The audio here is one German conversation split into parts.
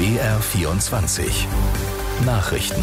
BR24 Nachrichten.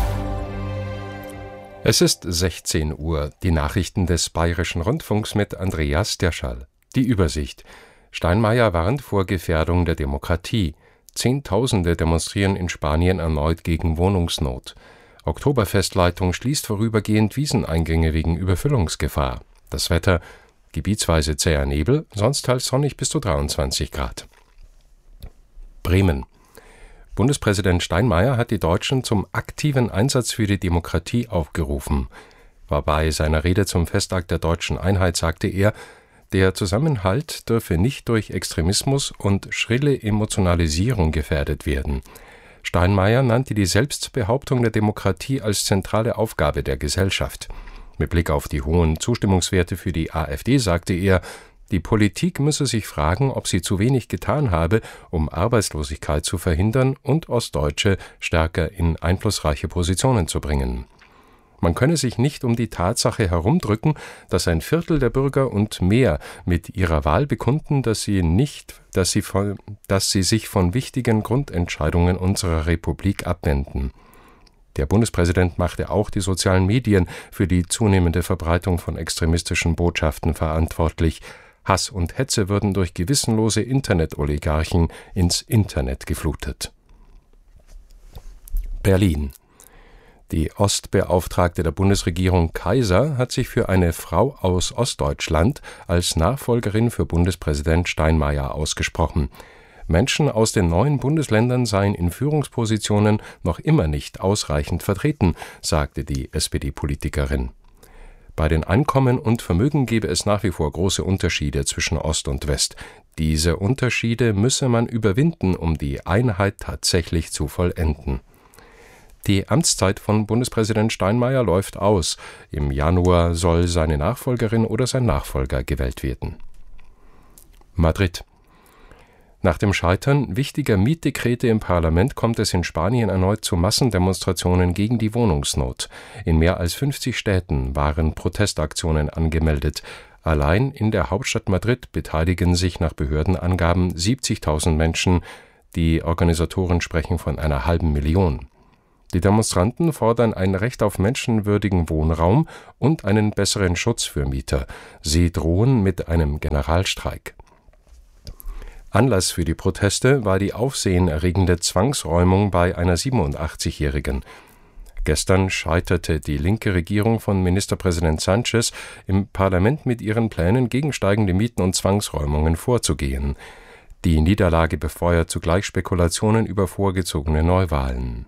Es ist 16 Uhr. Die Nachrichten des Bayerischen Rundfunks mit Andreas Derschall. Die Übersicht. Steinmeier warnt vor Gefährdung der Demokratie. Zehntausende demonstrieren in Spanien erneut gegen Wohnungsnot. Oktoberfestleitung schließt vorübergehend Wieseneingänge wegen Überfüllungsgefahr. Das Wetter: gebietsweise zäher Nebel, sonst teils sonnig bis zu 23 Grad. Bremen. Bundespräsident Steinmeier hat die Deutschen zum aktiven Einsatz für die Demokratie aufgerufen. Bei seiner Rede zum Festakt der deutschen Einheit sagte er, der Zusammenhalt dürfe nicht durch Extremismus und schrille Emotionalisierung gefährdet werden. Steinmeier nannte die Selbstbehauptung der Demokratie als zentrale Aufgabe der Gesellschaft. Mit Blick auf die hohen Zustimmungswerte für die AfD sagte er, die Politik müsse sich fragen, ob sie zu wenig getan habe, um Arbeitslosigkeit zu verhindern und Ostdeutsche stärker in einflussreiche Positionen zu bringen. Man könne sich nicht um die Tatsache herumdrücken, dass ein Viertel der Bürger und mehr mit ihrer Wahl bekunden, dass sie sich von wichtigen Grundentscheidungen unserer Republik abwenden. Der Bundespräsident machte auch die sozialen Medien für die zunehmende Verbreitung von extremistischen Botschaften verantwortlich. Hass und Hetze würden durch gewissenlose Internet-Oligarchen ins Internet geflutet. Berlin. Die Ostbeauftragte der Bundesregierung Kaiser hat sich für eine Frau aus Ostdeutschland als Nachfolgerin für Bundespräsident Steinmeier ausgesprochen. Menschen aus den neuen Bundesländern seien in Führungspositionen noch immer nicht ausreichend vertreten, sagte die SPD-Politikerin. Bei den Einkommen und Vermögen gebe es nach wie vor große Unterschiede zwischen Ost und West. Diese Unterschiede müsse man überwinden, um die Einheit tatsächlich zu vollenden. Die Amtszeit von Bundespräsident Steinmeier läuft aus. Im Januar soll seine Nachfolgerin oder sein Nachfolger gewählt werden. Madrid. Nach dem Scheitern wichtiger Mietdekrete im Parlament kommt es in Spanien erneut zu Massendemonstrationen gegen die Wohnungsnot. In mehr als 50 Städten waren Protestaktionen angemeldet. Allein in der Hauptstadt Madrid beteiligen sich nach Behördenangaben 70.000 Menschen. Die Organisatoren sprechen von einer halben Million. Die Demonstranten fordern ein Recht auf menschenwürdigen Wohnraum und einen besseren Schutz für Mieter. Sie drohen mit einem Generalstreik. Anlass für die Proteste war die aufsehenerregende Zwangsräumung bei einer 87-Jährigen. Gestern scheiterte die linke Regierung von Ministerpräsident Sánchez im Parlament mit ihren Plänen, gegen steigende Mieten und Zwangsräumungen vorzugehen. Die Niederlage befeuert zugleich Spekulationen über vorgezogene Neuwahlen.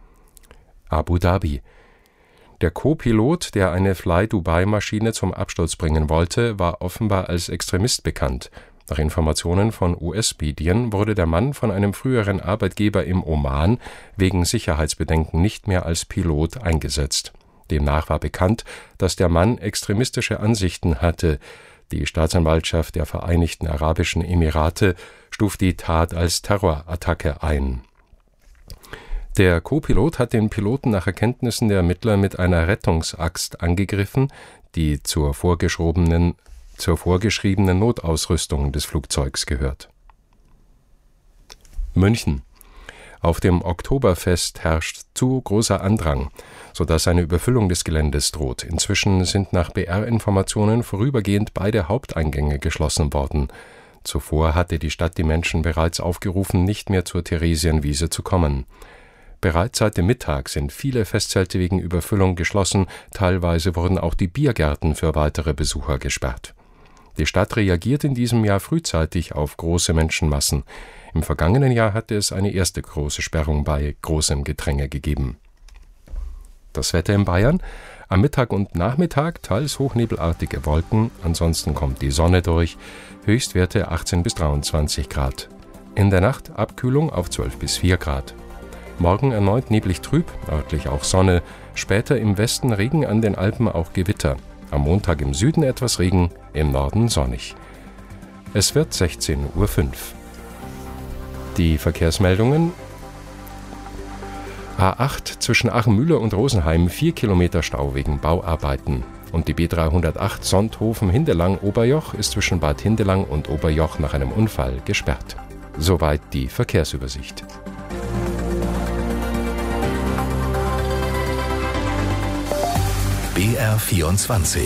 Abu Dhabi. Der Co-Pilot, der eine Fly-Dubai-Maschine zum Absturz bringen wollte, war offenbar als Extremist bekannt. Nach Informationen von US-Medien wurde der Mann von einem früheren Arbeitgeber im Oman wegen Sicherheitsbedenken nicht mehr als Pilot eingesetzt. Demnach war bekannt, dass der Mann extremistische Ansichten hatte. Die Staatsanwaltschaft der Vereinigten Arabischen Emirate stuft die Tat als Terrorattacke ein. Der Co-Pilot hat den Piloten nach Erkenntnissen der Ermittler mit einer Rettungsaxt angegriffen, die zur vorgeschriebenen Notausrüstung des Flugzeugs gehört. München. Auf dem Oktoberfest herrscht zu großer Andrang, sodass eine Überfüllung des Geländes droht. Inzwischen sind nach BR-Informationen vorübergehend beide Haupteingänge geschlossen worden. Zuvor hatte die Stadt die Menschen bereits aufgerufen, nicht mehr zur Theresienwiese zu kommen. Bereits seit dem Mittag sind viele Festzelte wegen Überfüllung geschlossen, teilweise wurden auch die Biergärten für weitere Besucher gesperrt. Die Stadt reagiert in diesem Jahr frühzeitig auf große Menschenmassen. Im vergangenen Jahr hatte es eine erste große Sperrung bei großem Gedränge gegeben. Das Wetter in Bayern: am Mittag und Nachmittag teils hochnebelartige Wolken, ansonsten kommt die Sonne durch, Höchstwerte 18 bis 23 Grad. In der Nacht Abkühlung auf 12 bis 4 Grad. Morgen erneut neblig trüb, örtlich auch Sonne, später im Westen Regen, an den Alpen auch Gewitter. Am Montag im Süden etwas Regen, im Norden sonnig. Es wird 16:05 Uhr. Die Verkehrsmeldungen: A8 zwischen Achenmühle und Rosenheim 4 Kilometer Stau wegen Bauarbeiten. Und die B308 Sonthofen-Hindelang-Oberjoch ist zwischen Bad Hindelang und Oberjoch nach einem Unfall gesperrt. Soweit die Verkehrsübersicht. BR24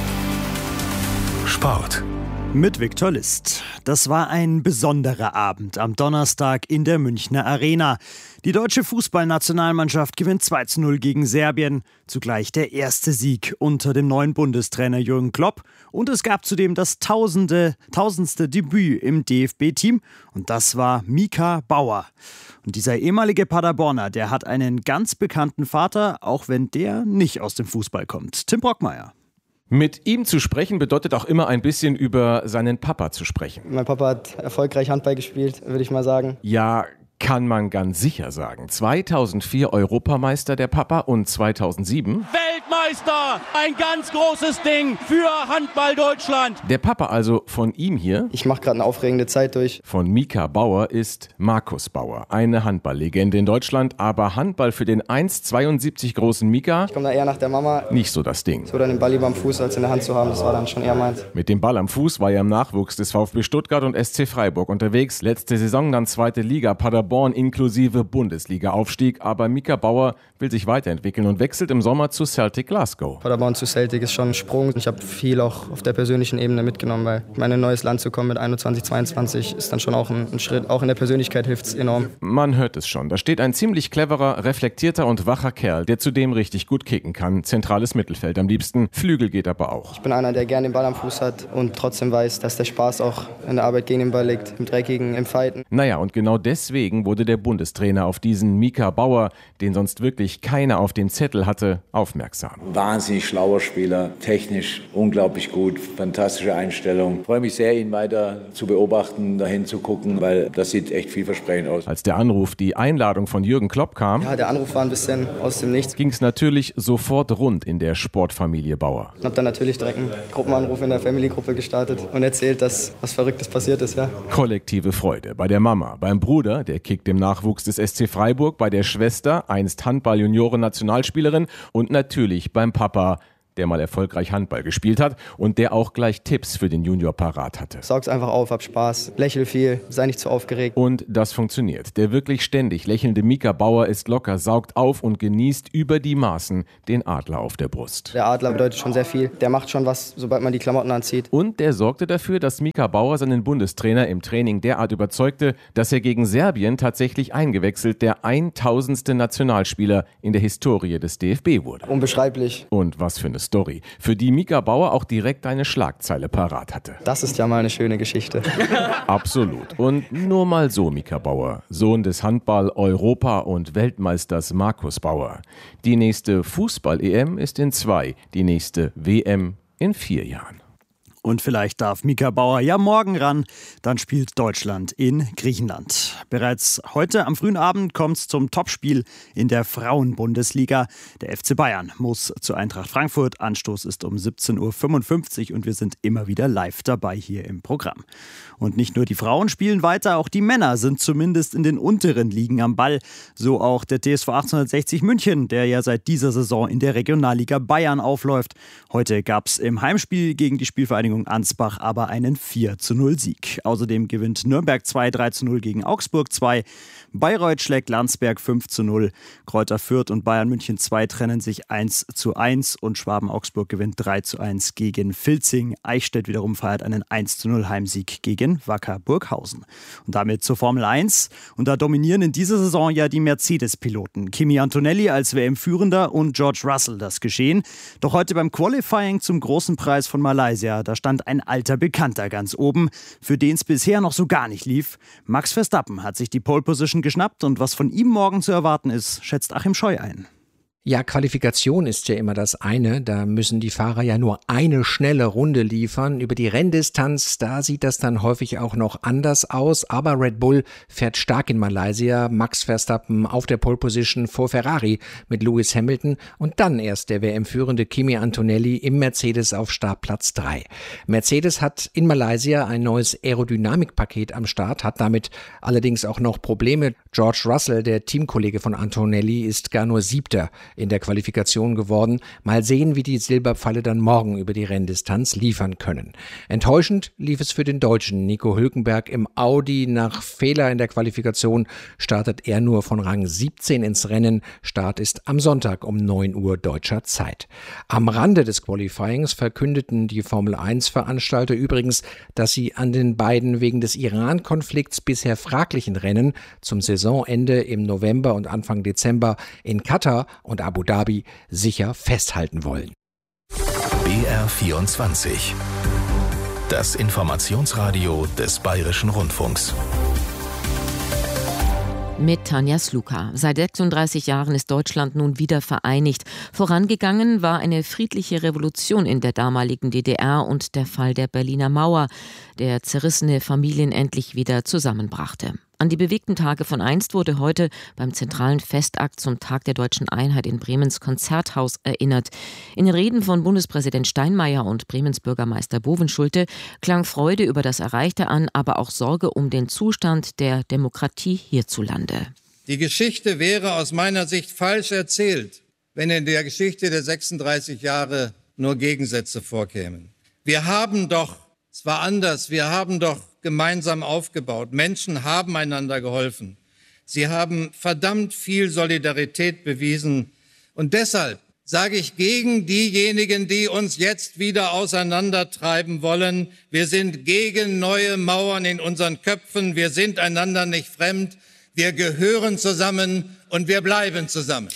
Sport. Mit Viktor List. Das war ein besonderer Abend am Donnerstag in der Münchner Arena. Die deutsche Fußballnationalmannschaft gewinnt 2:0 gegen Serbien. Zugleich der erste Sieg unter dem neuen Bundestrainer Jürgen Klopp. Und es gab zudem das tausendste Debüt im DFB-Team. Und das war Mika Bauer. Und dieser ehemalige Paderborner, der hat einen ganz bekannten Vater, auch wenn der nicht aus dem Fußball kommt. Tim Brockmeier. Mit ihm zu sprechen bedeutet auch immer ein bisschen über seinen Papa zu sprechen. Mein Papa hat erfolgreich Handball gespielt, würde ich mal sagen. Ja, kann man ganz sicher sagen. 2004 Europameister der Papa und 2007 Weltmeister! Ein ganz großes Ding für Handball Deutschland. Der Papa also von ihm hier. Ich mache gerade eine aufregende Zeit durch. Von Mika Bauer ist Markus Bauer. Eine Handballlegende in Deutschland, aber Handball für den 1,72 großen Mika. Ich komme da eher nach der Mama. Nicht so das Ding. So dann den Ball lieber am Fuß als in der Hand zu haben, das war dann schon eher meins. Mit dem Ball am Fuß war er im Nachwuchs des VfB Stuttgart und SC Freiburg unterwegs. Letzte Saison dann zweite Liga, Paderborn inklusive Bundesliga-Aufstieg. Aber Mika Bauer will sich weiterentwickeln und wechselt im Sommer zu Celtic Glasgow. Paderborn zu Celtic ist schon ein Sprung. Ich habe viel auch auf der persönlichen Ebene mitgenommen, weil in ein neues Land zu kommen mit 21, 22 ist dann schon auch ein Schritt. Auch in der Persönlichkeit hilft es enorm. Man hört es schon. Da steht ein ziemlich cleverer, reflektierter und wacher Kerl, der zudem richtig gut kicken kann. Zentrales Mittelfeld am liebsten. Flügel geht aber auch. Ich bin einer, der gerne den Ball am Fuß hat und trotzdem weiß, dass der Spaß auch in der Arbeit gegen den Ball liegt, im Dreckigen, im Fighten. Naja, und genau deswegen wurde der Bundestrainer auf diesen Mika Bauer, den sonst wirklich keiner auf dem Zettel hatte, aufmerksam. Wahnsinnig schlauer Spieler, technisch unglaublich gut, fantastische Einstellung. Ich freue mich sehr, ihn weiter zu beobachten, dahin zu gucken, weil das sieht echt vielversprechend aus. Als der Anruf, die Einladung von Jürgen Klopp kam, Ja, der Anruf war ein bisschen aus dem Nichts. ging es natürlich sofort rund in der Sportfamilie Bauer. Ich habe dann natürlich direkt einen Gruppenanruf in der Family-Gruppe gestartet und erzählt, dass was Verrücktes passiert ist. Ja. Kollektive Freude bei der Mama, beim Bruder, der kickt im Nachwuchs des SC Freiburg, bei der Schwester, einst Handball-Junioren-Nationalspielerin und natürlich beim Papa, der mal erfolgreich Handball gespielt hat und der auch gleich Tipps für den Junior parat hatte. Saug's einfach auf, hab Spaß, lächel viel, sei nicht zu aufgeregt. Und das funktioniert. Der wirklich ständig lächelnde Mika Bauer ist locker, saugt auf und genießt über die Maßen den Adler auf der Brust. Der Adler bedeutet schon sehr viel. Der macht schon was, sobald man die Klamotten anzieht. Und der sorgte dafür, dass Mika Bauer seinen Bundestrainer im Training derart überzeugte, dass er gegen Serbien tatsächlich eingewechselt der 1000. Nationalspieler in der Historie des DFB wurde. Unbeschreiblich. Und was für eine Story, für die Mika Bauer auch direkt eine Schlagzeile parat hatte. Das ist ja mal eine schöne Geschichte. Absolut. Und nur mal so, Mika Bauer, Sohn des Handball-Europa- und Weltmeisters Markus Bauer. Die nächste Fußball-EM ist in 2, die nächste WM in 4 Jahren. Und vielleicht darf Mika Bauer ja morgen ran. Dann spielt Deutschland in Griechenland. Bereits heute am frühen Abend kommt es zum Topspiel in der Frauenbundesliga. Der FC Bayern muss zu Eintracht Frankfurt. Anstoß ist um 17:55 Uhr und wir sind immer wieder live dabei hier im Programm. Und nicht nur die Frauen spielen weiter, auch die Männer sind zumindest in den unteren Ligen am Ball. So auch der TSV 1860 München, der ja seit dieser Saison in der Regionalliga Bayern aufläuft. Heute gab es im Heimspiel gegen die Spielvereinigung Ansbach aber einen 4:0-Sieg. Außerdem gewinnt Nürnberg 2, 3:0 gegen Augsburg 2. Bayreuth schlägt Landsberg 5:0. Kräuter Fürth und Bayern München 2 trennen sich 1:1 und Schwaben-Augsburg gewinnt 3:1 gegen Vilzing. Eichstätt wiederum feiert einen 1:0 Heimsieg gegen Wacker Burghausen. Und damit zur Formel 1. Und da dominieren in dieser Saison ja die Mercedes-Piloten. Kimi Antonelli als WM-Führender und George Russell das Geschehen. Doch heute beim Qualifying zum Großen Preis von Malaysia, da stand ein alter Bekannter ganz oben, für den es bisher noch so gar nicht lief. Max Verstappen hat sich die Pole Position geschnappt und was von ihm morgen zu erwarten ist, schätzt Achim Scheu ein. Ja, Qualifikation ist ja immer das eine. Da müssen die Fahrer ja nur eine schnelle Runde liefern. Über die Renndistanz, da sieht das dann häufig auch noch anders aus. Aber Red Bull fährt stark in Malaysia. Max Verstappen auf der Pole Position vor Ferrari mit Lewis Hamilton und dann erst der WM-führende Kimi Antonelli im Mercedes auf Startplatz 3. Mercedes hat in Malaysia ein neues Aerodynamikpaket am Start, hat damit allerdings auch noch Probleme. George Russell, der Teamkollege von Antonelli, ist gar nur 7. in der Qualifikation geworden. Mal sehen, wie die Silberpfeile dann morgen über die Renndistanz liefern können. Enttäuschend lief es für den Deutschen. Nico Hülkenberg im Audi. Nach Fehler in der Qualifikation startet er nur von Rang 17 ins Rennen. Start ist am Sonntag um 9 Uhr deutscher Zeit. Am Rande des Qualifyings verkündeten die Formel-1-Veranstalter übrigens, dass sie an den beiden wegen des Iran-Konflikts bisher fraglichen Rennen zum Saisonende im November und Anfang Dezember in Katar und Abu Dhabi sicher festhalten wollen. BR24. Das Informationsradio des Bayerischen Rundfunks. Mit Tanja Sluka. Seit 36 Jahren ist Deutschland nun wieder vereinigt. Vorangegangen war eine friedliche Revolution in der damaligen DDR und der Fall der Berliner Mauer, der zerrissene Familien endlich wieder zusammenbrachte. An die bewegten Tage von einst wurde heute beim zentralen Festakt zum Tag der Deutschen Einheit in Bremens Konzerthaus erinnert. In den Reden von Bundespräsident Steinmeier und Bremens Bürgermeister Bovenschulte klang Freude über das Erreichte an, aber auch Sorge um den Zustand der Demokratie hierzulande. Die Geschichte wäre aus meiner Sicht falsch erzählt, wenn in der Geschichte der 36 Jahre nur Gegensätze vorkämen. Wir haben doch gemeinsam aufgebaut. Menschen haben einander geholfen. Sie haben verdammt viel Solidarität bewiesen. Und deshalb sage ich gegen diejenigen, die uns jetzt wieder auseinandertreiben wollen: Wir sind gegen neue Mauern in unseren Köpfen. Wir sind einander nicht fremd. Wir gehören zusammen und wir bleiben zusammen.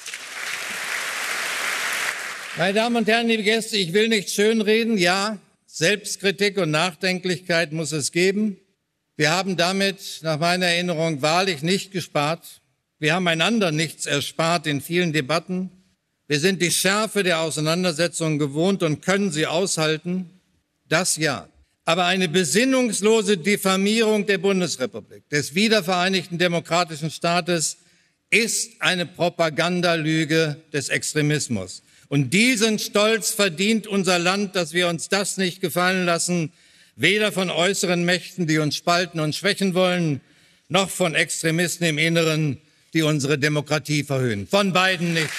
Meine Damen und Herren, liebe Gäste, ich will nicht schönreden. Ja, Selbstkritik und Nachdenklichkeit muss es geben. Wir haben damit, nach meiner Erinnerung, wahrlich nicht gespart. Wir haben einander nichts erspart in vielen Debatten. Wir sind die Schärfe der Auseinandersetzung gewohnt und können sie aushalten. Das ja. Aber eine besinnungslose Diffamierung der Bundesrepublik, des wiedervereinigten demokratischen Staates, ist eine Propagandalüge des Extremismus. Und diesen Stolz verdient unser Land, dass wir uns das nicht gefallen lassen, weder von äußeren Mächten, die uns spalten und schwächen wollen, noch von Extremisten im Inneren, die unsere Demokratie verhöhnen. Von beiden nicht.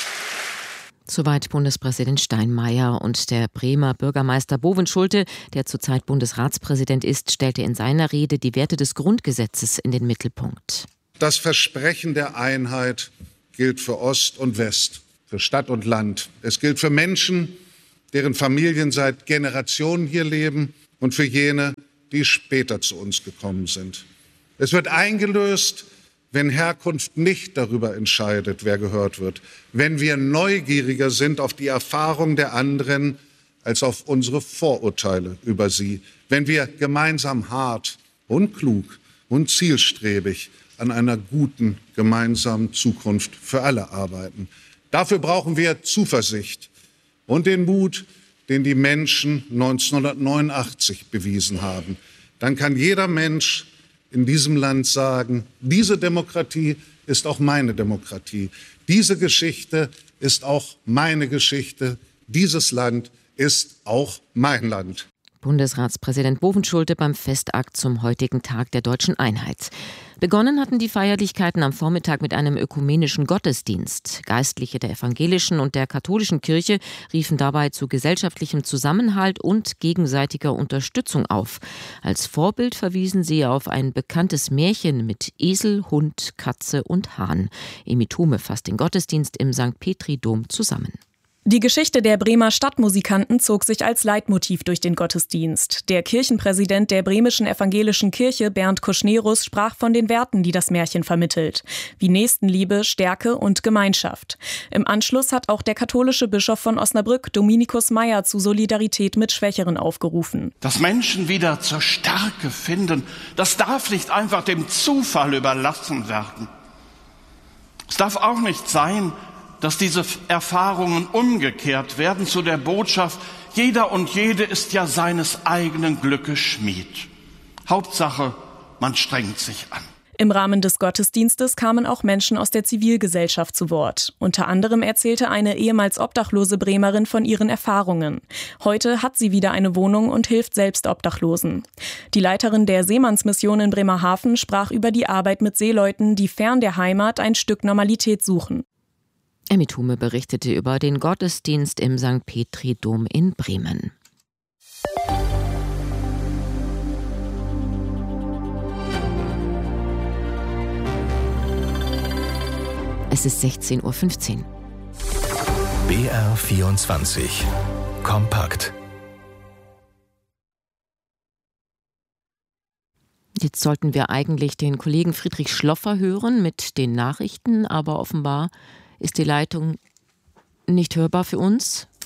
Soweit Bundespräsident Steinmeier. Und der Bremer Bürgermeister Bovenschulte, der zurzeit Bundesratspräsident ist, stellte in seiner Rede die Werte des Grundgesetzes in den Mittelpunkt. Das Versprechen der Einheit gilt für Ost und West, für Stadt und Land. Es gilt für Menschen, deren Familien seit Generationen hier leben, und für jene, die später zu uns gekommen sind. Es wird eingelöst, wenn Herkunft nicht darüber entscheidet, wer gehört wird, wenn wir neugieriger sind auf die Erfahrung der anderen als auf unsere Vorurteile über sie, wenn wir gemeinsam hart und klug und zielstrebig an einer guten gemeinsamen Zukunft für alle arbeiten. Dafür brauchen wir Zuversicht und den Mut, den die Menschen 1989 bewiesen haben. Dann kann jeder Mensch in diesem Land sagen: Diese Demokratie ist auch meine Demokratie. Diese Geschichte ist auch meine Geschichte. Dieses Land ist auch mein Land. Bundesratspräsident Bovenschulte beim Festakt zum heutigen Tag der Deutschen Einheit. Begonnen hatten die Feierlichkeiten am Vormittag mit einem ökumenischen Gottesdienst. Geistliche der evangelischen und der katholischen Kirche riefen dabei zu gesellschaftlichem Zusammenhalt und gegenseitiger Unterstützung auf. Als Vorbild verwiesen sie auf ein bekanntes Märchen mit Esel, Hund, Katze und Hahn. Emi Thume fasst den Gottesdienst im St. Petri-Dom zusammen. Die Geschichte der Bremer Stadtmusikanten zog sich als Leitmotiv durch den Gottesdienst. Der Kirchenpräsident der bremischen evangelischen Kirche, Bernd Kuschnerus, sprach von den Werten, die das Märchen vermittelt, wie Nächstenliebe, Stärke und Gemeinschaft. Im Anschluss hat auch der katholische Bischof von Osnabrück, Dominikus Meyer, zu Solidarität mit Schwächeren aufgerufen. Dass Menschen wieder zur Stärke finden, das darf nicht einfach dem Zufall überlassen werden. Es darf auch nicht sein, dass diese Erfahrungen umgekehrt werden zu der Botschaft: Jeder und jede ist ja seines eigenen Glückes Schmied. Hauptsache, man strengt sich an. Im Rahmen des Gottesdienstes kamen auch Menschen aus der Zivilgesellschaft zu Wort. Unter anderem erzählte eine ehemals obdachlose Bremerin von ihren Erfahrungen. Heute hat sie wieder eine Wohnung und hilft selbst Obdachlosen. Die Leiterin der Seemannsmission in Bremerhaven sprach über die Arbeit mit Seeleuten, die fern der Heimat ein Stück Normalität suchen. Emmy Thume berichtete über den Gottesdienst im St. Petri-Dom in Bremen. Es ist 16:15 Uhr. BR24 Kompakt. Jetzt sollten wir eigentlich den Kollegen Friedrich Schloffer hören mit den Nachrichten, aber offenbar ist die Leitung nicht hörbar für uns.